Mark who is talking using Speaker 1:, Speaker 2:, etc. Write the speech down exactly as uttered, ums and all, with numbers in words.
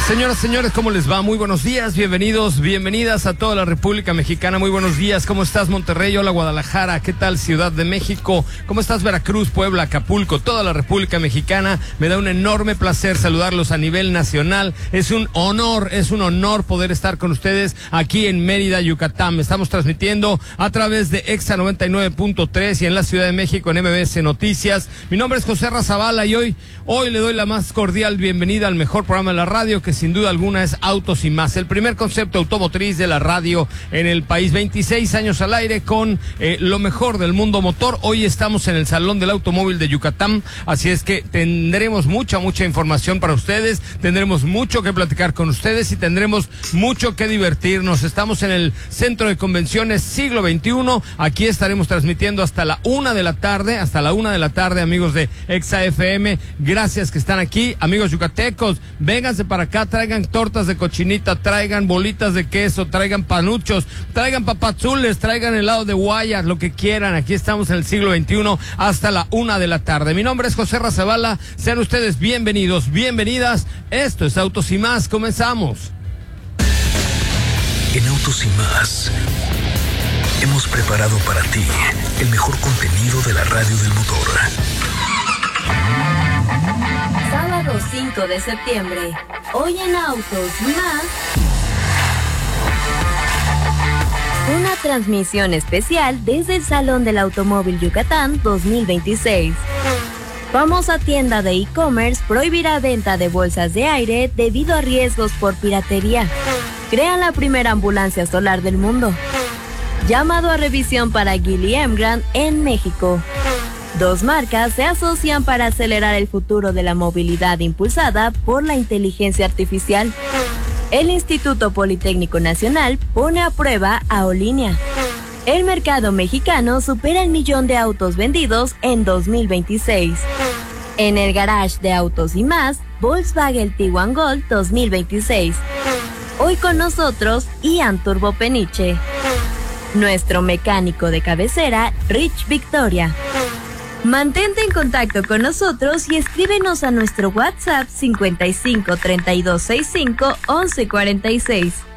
Speaker 1: Señoras, señores, ¿cómo les va? Muy buenos días, bienvenidos, bienvenidas a toda la República Mexicana. Muy buenos días, ¿cómo estás, Monterrey? Hola, Guadalajara, ¿qué tal, Ciudad de México? ¿Cómo estás, Veracruz, Puebla, Acapulco, toda la República Mexicana? Me da un enorme placer saludarlos a nivel nacional. Es un honor, es un honor poder estar con ustedes aquí en Mérida, Yucatán. Estamos transmitiendo a través de Exa noventa y nueve punto tres y en la Ciudad de México en M B S Noticias. Mi nombre es José Razabala y hoy, hoy le doy la más cordial bienvenida al mejor programa de la radio, que sin duda alguna es Autos y Más, el primer concepto automotriz de la radio en el país. veintiséis años al aire con eh, lo mejor del mundo motor. Hoy estamos en el Salón del Automóvil de Yucatán, así es que tendremos mucha, mucha información para ustedes, tendremos mucho que platicar con ustedes y tendremos mucho que divertirnos. Estamos en el Centro de Convenciones Siglo veintiuno, aquí estaremos transmitiendo hasta la una de la tarde, hasta la una de la tarde, amigos de Exa F M, gracias que están aquí, amigos yucatecos, vénganse para acá, traigan tortas de cochinita, traigan bolitas de queso, traigan panuchos, traigan papazules, traigan helado de guayas, lo que quieran. Aquí estamos en el siglo veintiuno hasta la una de la tarde. Mi nombre es José Razabala, sean ustedes bienvenidos, bienvenidas. Esto es Autos y Más, comenzamos.
Speaker 2: En Autos y Más hemos preparado para ti el mejor contenido de la radio del motor.
Speaker 3: Sábado cinco de septiembre, hoy en Autos y Más, una transmisión especial desde el Salón del Automóvil Yucatán dos mil veintiséis. Famosa tienda de e-commerce prohibirá venta de bolsas de aire debido a riesgos por piratería. Crean la primera ambulancia solar del mundo. Llamado a revisión para Geely Emgrand en México. Dos marcas se asocian para acelerar el futuro de la movilidad impulsada por la inteligencia artificial. El Instituto Politécnico Nacional pone a prueba Aolínea. El mercado mexicano supera el millón de autos vendidos en dos mil veintiséis. En el garage de Autos y Más, Volkswagen Tiguan Gold dos mil veintiséis. Hoy con nosotros, Ian Turbo Peniche. Nuestro mecánico de cabecera, Rich Victoria. Mantente en contacto con nosotros y escríbenos a nuestro WhatsApp cincuenta y cinco, treinta y dos sesenta y cinco, once cuarenta y seis.